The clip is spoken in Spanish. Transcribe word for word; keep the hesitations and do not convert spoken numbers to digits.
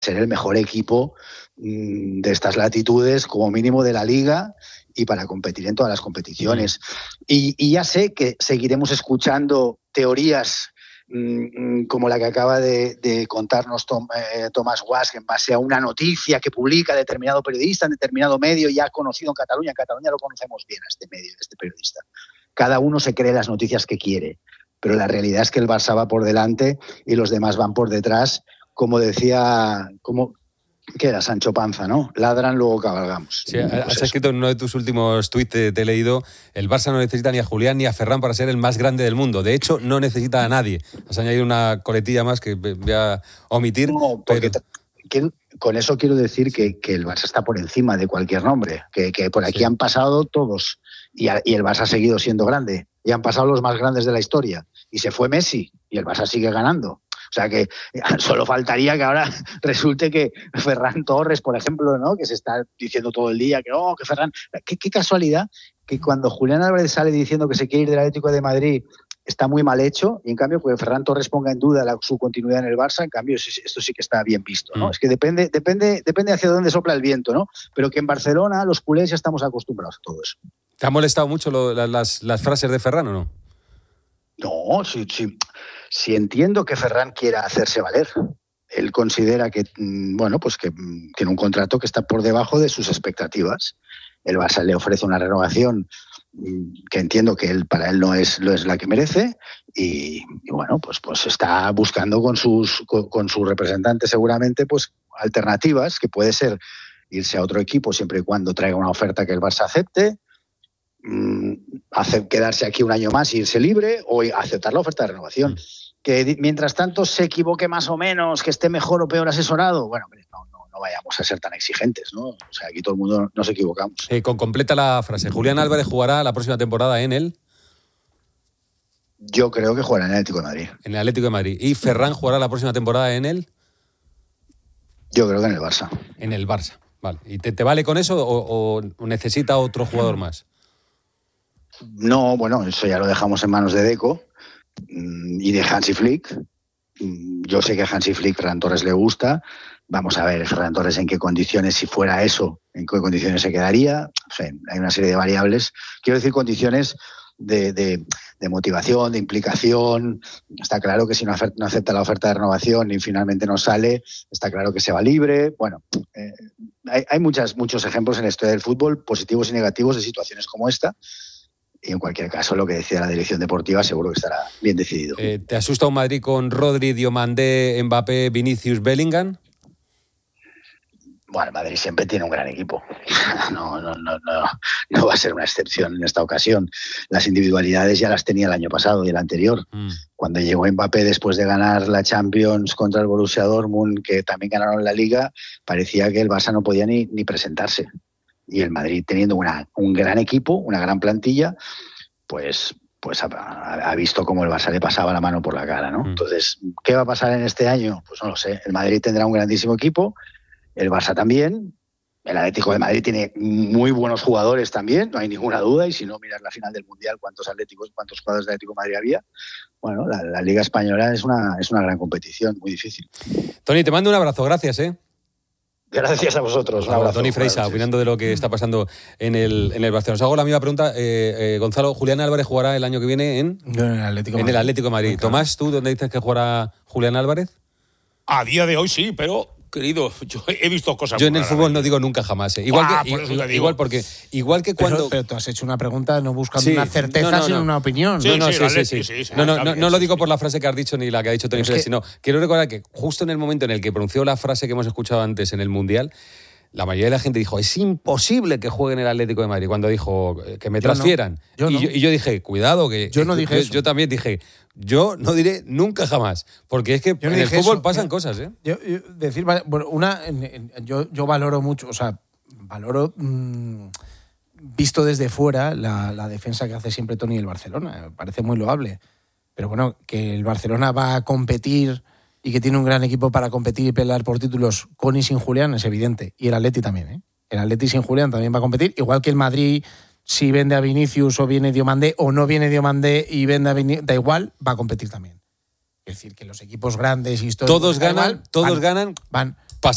ser el mejor equipo mmm, de estas latitudes, como mínimo de la Liga, y para competir en todas las competiciones. Mm. Y, y ya sé que seguiremos escuchando teorías mmm, como la que acaba de, de contarnos Tom, eh, Tomás Guas, en base a una noticia que publica determinado periodista en determinado medio ya conocido en Cataluña. En Cataluña lo conocemos bien a este medio, a este periodista. Cada uno se cree las noticias que quiere, pero la realidad es que el Barça va por delante y los demás van por detrás, como decía, como, ¿qué era? Sancho Panza, ¿no? Ladran, luego cabalgamos. Sí, pues has eso. escrito en uno de tus últimos tuits, te, te he leído, el Barça no necesita ni a Julián ni a Ferran para ser el más grande del mundo. De hecho, no necesita a nadie. Has añadido una coletilla más que voy a omitir. No, porque pero... te, con eso quiero decir que, que el Barça está por encima de cualquier nombre, que, que por aquí sí. han pasado todos y, a, y el Barça ha seguido siendo grande. Y han pasado los más grandes de la historia. Y se fue Messi y el Barça sigue ganando. O sea que solo faltaría que ahora resulte que Ferran Torres, por ejemplo, ¿no? Que se está diciendo todo el día que, oh, que Ferran... Qué, qué casualidad que cuando Julián Álvarez sale diciendo que se quiere ir del Atlético de Madrid está muy mal hecho, y en cambio que Ferran Torres ponga en duda la, su continuidad en el Barça, en cambio esto sí que está bien visto, ¿no? Mm. Es que depende, depende, depende hacia dónde sopla el viento, ¿no? Pero que en Barcelona los culés ya estamos acostumbrados a todo eso. ¿Te han molestado mucho lo, las, las frases de Ferran o no? No, sí, sí. Sí entiendo que Ferran quiera hacerse valer. Él considera que, bueno, pues que tiene un contrato que está por debajo de sus expectativas. El Barça le ofrece una renovación que entiendo que él, para él no es, no es la que merece y, y bueno, pues, pues está buscando con sus, con, con sus representantes seguramente pues alternativas, que puede ser irse a otro equipo siempre y cuando traiga una oferta que el Barça acepte, hacer quedarse aquí un año más e irse libre o aceptar la oferta de renovación. Mm. Que mientras tanto se equivoque más o menos, que esté mejor o peor asesorado, bueno, no, no, no vayamos a ser tan exigentes, ¿no? O sea, aquí todo el mundo nos equivocamos. Eh, con completa la frase. ¿Julián Álvarez jugará la próxima temporada en el? Yo creo que jugará en el Atlético de Madrid. En el Atlético de Madrid. ¿Y Ferran jugará la próxima temporada en el? Yo creo que en el Barça. En el Barça, vale. ¿Y te, te vale con eso o, o necesita otro jugador más? No, bueno, eso ya lo dejamos en manos de Deco y de Hansi Flick. Yo sé que a Hansi Flick Ferran Torres le gusta. Vamos a ver Ferran Torres en qué condiciones, si fuera eso, en qué condiciones se quedaría. O sea, hay una serie de variables. Quiero decir condiciones de, de, de motivación, de implicación. Está claro que si no, no acepta la oferta de renovación y finalmente no sale, está claro que se va libre. Bueno, eh, hay, hay muchas, muchos ejemplos en la historia del fútbol, positivos y negativos, de situaciones como esta. Y en cualquier caso, lo que decida la dirección deportiva seguro que estará bien decidido. Eh, ¿Te asusta un Madrid con Rodri, Diomandé, Mbappé, Vinicius, Bellingham? Bueno, Madrid siempre tiene un gran equipo. No, no, no, no, no va a ser una excepción en esta ocasión. Las individualidades ya las tenía el año pasado y el anterior. Mm. Cuando llegó Mbappé después de ganar la Champions contra el Borussia Dortmund, que también ganaron la Liga, parecía que el Barça no podía ni, ni presentarse. Y el Madrid, teniendo una, un gran equipo, una gran plantilla, pues, pues ha, ha visto cómo el Barça le pasaba la mano por la cara, ¿no? Mm. Entonces, ¿qué va a pasar en este año? Pues no lo sé. El Madrid tendrá un grandísimo equipo, el Barça también. El Atlético de Madrid tiene muy buenos jugadores también, no hay ninguna duda. Y si no, miras la final del Mundial, cuántos atléticos, cuántos jugadores de Atlético de Madrid había. Bueno, la, la Liga Española es una, es una gran competición, muy difícil. Toni, te mando un abrazo, gracias, ¿eh? Gracias a vosotros. Un abrazo. Toni Freisa, opinando de lo que está pasando en el, en el Barcelona. Os hago la misma pregunta. Eh, eh, Gonzalo, ¿Julián Álvarez jugará el año que viene en, en el Atlético de Madrid? En el Atlético de Madrid. Claro. Tomás, ¿tú dónde dices que jugará Julián Álvarez? A día de hoy sí, pero... Querido, yo he visto cosas. Yo en el fútbol no digo nunca jamás. ¿eh? Igual ah, que igual, igual porque igual que cuando. Pero, pero tú has hecho una pregunta no buscando sí, una certeza, no, no, sino no. una opinión. Sí, no, no, sí, sí, sí, sí, sí. No, no, no, no lo digo por la frase que has dicho ni la que ha dicho Toni Freisa, sino quiero recordar que justo en el momento en el que pronunció la frase que hemos escuchado antes en el Mundial, la mayoría de la gente dijo, es imposible que juegue en el Atlético de Madrid, cuando dijo que me transfieran. Yo no, yo no. Y, yo, y yo dije, cuidado, que yo no dije yo, eso. Yo también dije, yo no diré nunca jamás, porque es que no en el fútbol eso. pasan yo, cosas, ¿eh? Yo, yo decir, bueno, una, yo, yo valoro mucho, o sea, valoro mmm, visto desde fuera la, la defensa que hace siempre Toni del Barcelona, me parece muy loable. Pero bueno, que el Barcelona va a competir y que tiene un gran equipo para competir y pelear por títulos con y sin Julián es evidente. Y el Atleti también, ¿eh? El Atleti sin Julián también va a competir, igual que el Madrid, si vende a Vinicius o viene Diomandé o no viene Diomandé y vende a Vinicius, da igual, va a competir también. Es decir, que los equipos grandes históricos... Todos ganan, igual, todos van, ganan van